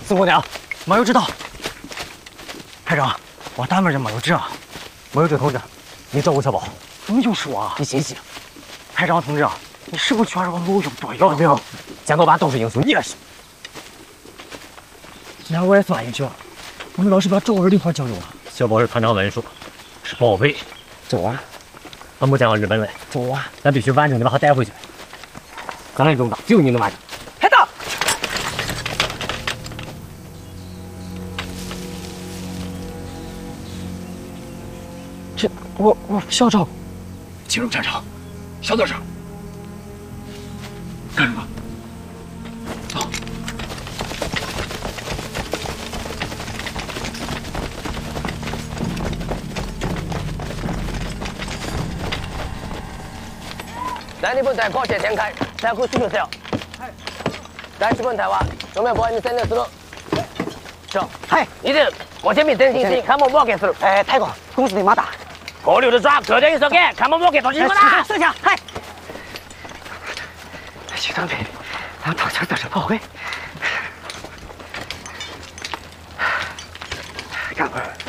四姑娘，马有知道。排长，我大门人马有知啊。马有志同志，你照顾小宝。怎么就是我啊？你信息。排长同志啊，你是不是觉着我路用多要命？见过吧，都是英雄，你也是。那我也算一句，我们老师把赵儿的话交给我。小宝是团长文书，是宝贝。走啊！俺没见过日本人。走啊！咱必须完整的把他带回去。咱来中大，只有你能完成。排长。这我校长。进入战场，小点声。干什么？走。 第2分隊攻勢展開、早く終了せよ。第1分隊は正面防衛に専念する。長。はい。一日、我前面前進し、看門防御する。太公，公司的马达。合流的抓，可点一手给，看門防御同時進啦。是下，嗨。徐长兵，咱们躺枪在这炮灰。干活。